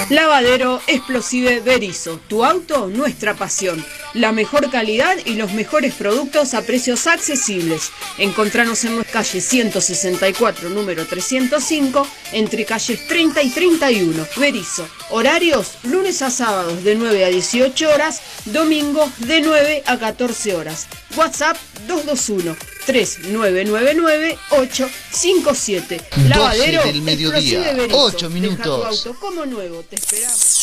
Lavadero Explosive Berisso, tu auto, nuestra pasión. La mejor calidad y los mejores productos a precios accesibles. Encontranos en nuestra calle 164, número 305, entre calles 30 y 31. Berisso, horarios lunes a sábados de 9 a 18 horas, domingos de 9 a 14 horas. WhatsApp 221-3999-857. Lavadero del mediodía, Explosive Berisso. 8 minutos. Deja tu auto como nuevo, te esperamos.